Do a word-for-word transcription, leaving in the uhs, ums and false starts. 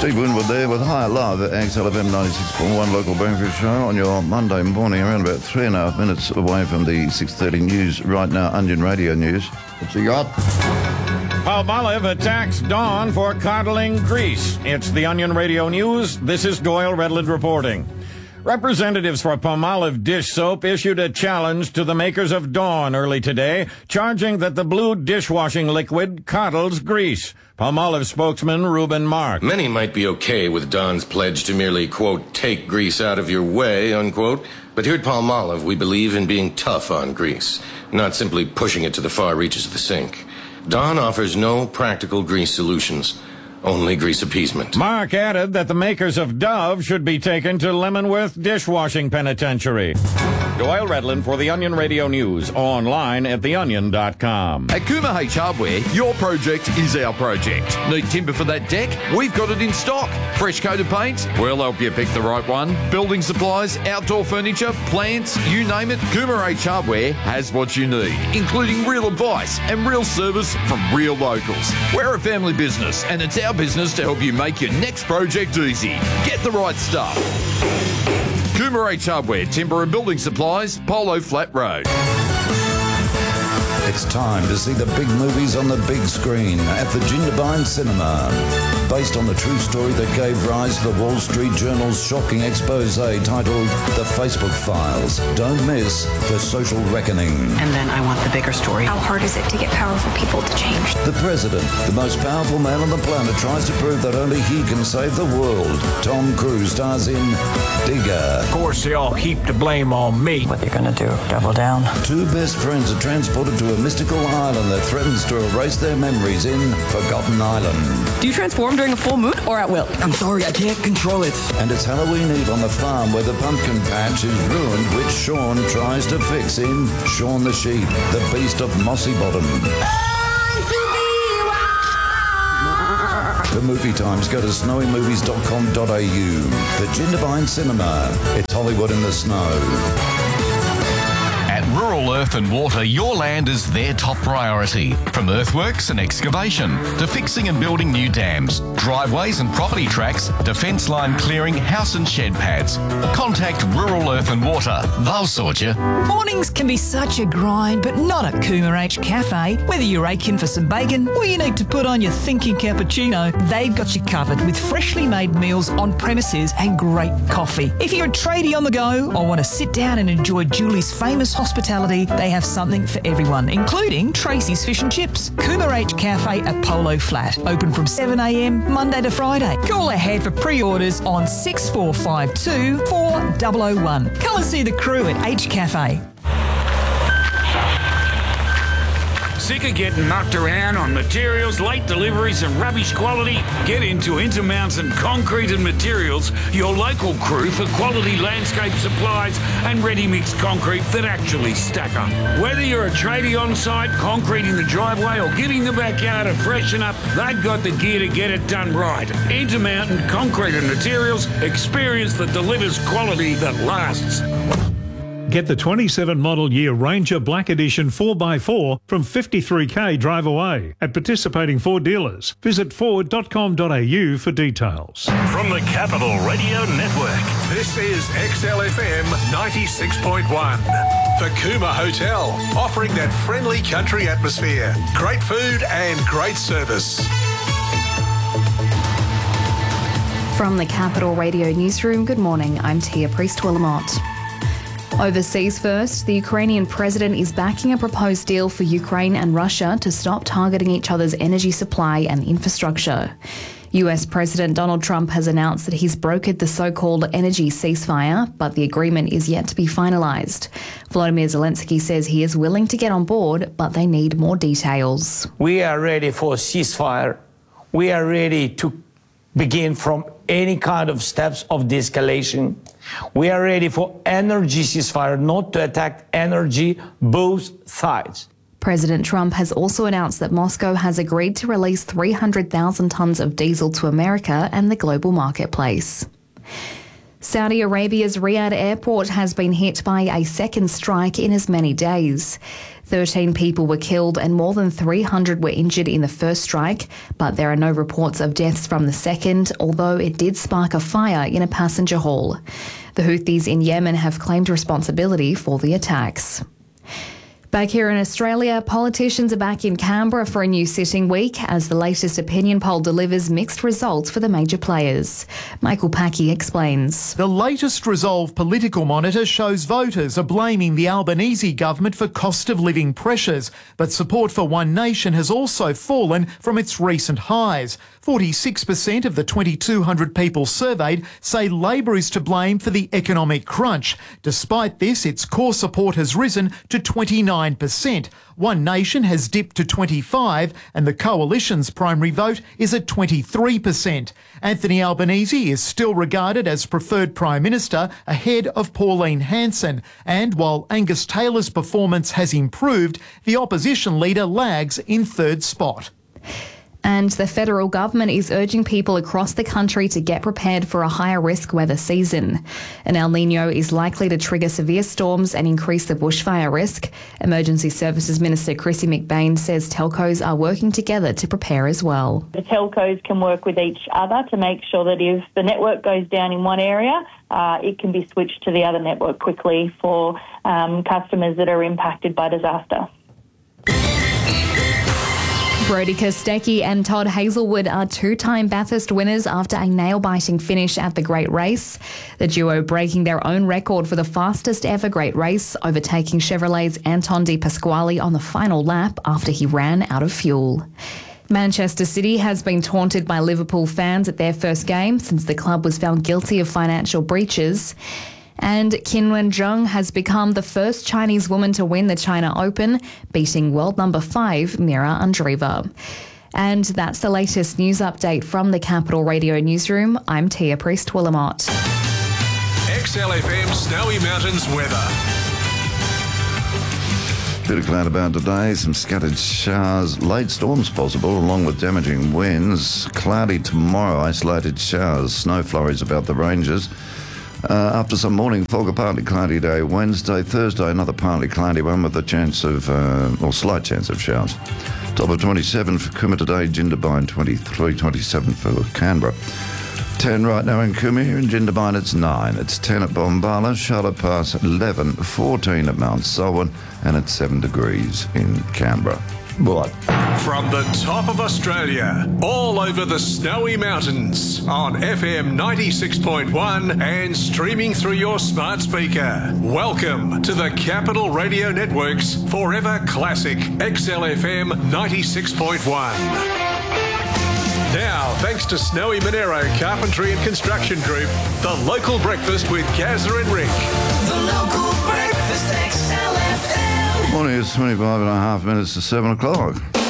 Steve Winwood there with Higher Love at X L F M ninety-six point one local breakfast show on your Monday morning, around about three and a half minutes away from the six thirty news. Right now, Onion Radio News. What you got? Palmolive attacks Dawn for coddling Greece. It's the Onion Radio News. This is Doyle Redland reporting. Representatives for Palmolive dish soap issued a challenge to the makers of Dawn early today, charging that the blue dishwashing liquid coddles Greece. Palmolive spokesman Reuben Mark. Many might be okay with Dawn's pledge to merely, quote, take Greece out of your way, unquote. But here at Palmolive, we believe in being tough on Greece, not simply pushing it to the far reaches of the sink. Dawn offers no practical Greece solutions, only Greece appeasement. Mark added that the makers of Dove should be taken to Leavenworth Dishwashing Penitentiary. Doyle Redland for the Onion Radio News, online at the onion dot com. At Kuma H Hardware, your project is our project. Need timber for that deck? We've got it in stock. Fresh coated paints? We'll help you pick the right one. Building supplies, outdoor furniture, plants, you name it, Kuma H Hardware has what you need, including real advice and real service from real locals. We're a family business, and it's our business to help you make your next project easy. Get the right stuff. Kuma H Hardware, Timber and Building Supplies, Polo Flat Road. It's time to see the big movies on the big screen at the Jindabyne Cinema. Based on the true story that gave rise to the Wall Street Journal's shocking expose titled The Facebook Files. Don't miss The Social Reckoning. And then I want the bigger story. How hard is it to get powerful people to change? The president, the most powerful man on the planet, tries to prove that only he can save the world. Tom Cruise stars in Digger. Of course, they all heap the blame on me. What are you gonna do? Double down? Two best friends are transported to a mystical island that threatens to erase their memories in Forgotten Island. Do you transform during a full moon or at will? I'm sorry, I can't control it. And it's Halloween Eve on the farm where the pumpkin patch is ruined, which Sean tries to fix in Shaun the Sheep, the Beast of Mossy Bottom. For movie times, go to snowy movies dot com dot a u. The Jindabyne Cinema. It's Hollywood in the snow. At Rural Earth and Water, your land is their top priority. From earthworks and excavation to fixing and building new dams, driveways and property tracks to fence line clearing, house and shed pads. Contact Rural Earth and Water. They'll sort you. Mornings can be such a grind, but not at Kuma H Cafe. Whether you're aching for some bacon or you need to put on your thinking cappuccino, they've got you covered with freshly made meals on premises and great coffee. If you're a tradie on the go or want to sit down and enjoy Julie's famous hospitality, they have something for everyone, including Tracy's Fish and Chips. Kuma H Cafe at Polo Flat, open from seven a m Monday to Friday. Call ahead for pre-orders on six four five two, four zero zero one. Come and see the crew at H Cafe. Sick of getting knocked around on materials, late deliveries and rubbish quality? Get into Intermountain Concrete and Materials, your local crew for quality landscape supplies and ready-mix concrete that actually stack up. Whether you're a tradie on site, concreting the driveway or giving the backyard a freshen up, they've got the gear to get it done right. Intermountain Concrete and Materials, experience that delivers quality that lasts. Get the twenty-seven model year Ranger Black Edition four by four from fifty-three k drive away at participating Ford dealers. Visit ford dot com dot a u for details. From the Capital Radio Network, this is X L F M ninety-six point one. The Kuma Hotel, offering that friendly country atmosphere, great food and great service. From the Capital Radio Newsroom, good morning. I'm Tia Priest-Willamot. Overseas first, the Ukrainian president is backing a proposed deal for Ukraine and Russia to stop targeting each other's energy supply and infrastructure. U S President Donald Trump has announced that he's brokered the so-called energy ceasefire, but the agreement is yet to be finalised. Volodymyr Zelensky says he is willing to get on board, but they need more details. We are ready for a ceasefire. We are ready to begin from any kind of steps of de-escalation. We are ready for energy ceasefire, not to attack energy, both sides. President Trump has also announced that Moscow has agreed to release three hundred thousand tonnes of diesel to America and the global marketplace. Saudi Arabia's Riyadh airport has been hit by a second strike in as many days. thirteen people were killed and more than three hundred were injured in the first strike, but there are no reports of deaths from the second, although it did spark a fire in a passenger hall. The Houthis in Yemen have claimed responsibility for the attacks. Back here in Australia, politicians are back in Canberra for a new sitting week as the latest opinion poll delivers mixed results for the major players. Michael Packey explains. The latest Resolve political monitor shows voters are blaming the Albanese government for cost of living pressures, but support for One Nation has also fallen from its recent highs. forty-six percent of the twenty-two hundred people surveyed say Labor is to blame for the economic crunch. Despite this, its core support has risen to twenty-nine percent. One Nation has dipped to twenty-five percent and the Coalition's primary vote is at twenty-three percent. Anthony Albanese is still regarded as preferred Prime Minister ahead of Pauline Hanson. And while Angus Taylor's performance has improved, the opposition leader lags in third spot. And the federal government is urging people across the country to get prepared for a higher risk weather season. An El Niño is likely to trigger severe storms and increase the bushfire risk. Emergency Services Minister Chrissy McBain says telcos are working together to prepare as well. The telcos can work with each other to make sure that if the network goes down in one area, uh, it can be switched to the other network quickly for um, customers that are impacted by disaster. Brodie Kostecki and Todd Hazelwood are two-time Bathurst winners after a nail-biting finish at the Great Race. The duo breaking their own record for the fastest ever Great Race, overtaking Chevrolet's Anton De Pasquale on the final lap after he ran out of fuel. Manchester City has been taunted by Liverpool fans at their first game since the club was found guilty of financial breaches. And Qin Wenjung has become the first Chinese woman to win the China Open, beating world number five, Mira Andreeva. And that's the latest news update from the Capital Radio Newsroom. I'm Tia Priest-Willamot. X L F M Snowy Mountains weather. Bit of cloud about today, some scattered showers, late storms possible along with damaging winds. Cloudy tomorrow, isolated showers, snow flurries about the ranges. Uh, after some morning fog, a partly cloudy day Wednesday. Thursday, another partly cloudy one with a chance of, uh, or slight chance of showers. Top of twenty-seven for Cooma today, Jindabyne twenty-three, twenty-seven for Canberra. ten right now in Cooma, here in Jindabyne it's nine. It's ten at Bombala, Charlotte Pass eleven, fourteen at Mount Selwyn, and it's seven degrees in Canberra. What? From the top of Australia, all over the Snowy Mountains, on F M ninety-six point one and streaming through your smart speaker. Welcome to the Capital Radio Network's Forever Classic X L F M ninety-six point one. Now, thanks to Snowy Monero Carpentry and Construction Group, the local breakfast with Gazza and Rick. The local breakfast X L F M. Morning, it's twenty-five and a half minutes to seven o'clock.